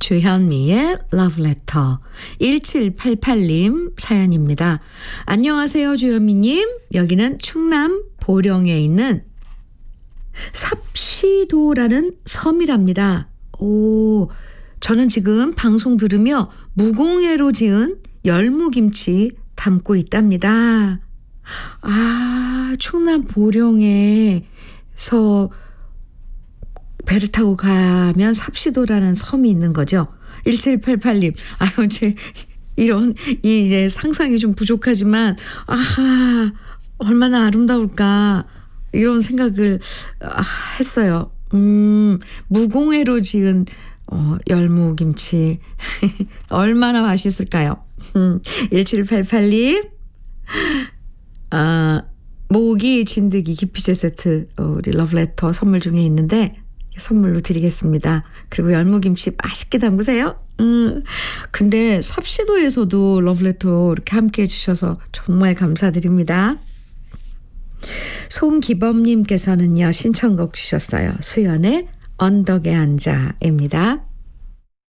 주현미의 러브레터 1788님 사연입니다. 안녕하세요 주현미님. 여기는 충남 보령에 있는 삽시도라는 섬이랍니다. 오, 저는 지금 방송 들으며 무공해로 지은 열무김치 담고 있답니다. 아, 충남 보령에서 배를 타고 가면 삽시도라는 섬이 있는 거죠. 1788님. 아유, 이제 상상이 좀 부족하지만, 아하, 얼마나 아름다울까. 이런 생각을 했어요. 무공해로 지은 열무김치. 얼마나 맛있을까요? 1788님. 모기 진드기 기피제 세트 우리 러브레터 선물 중에 있는데 선물로 드리겠습니다. 그리고 열무김치 맛있게 담그세요. 근데 삽시도에서도 러브레터 이렇게 함께 해주셔서 정말 감사드립니다. 송기범님께서는요 신청곡 주셨어요. 수연의 언덕에 앉아입니다.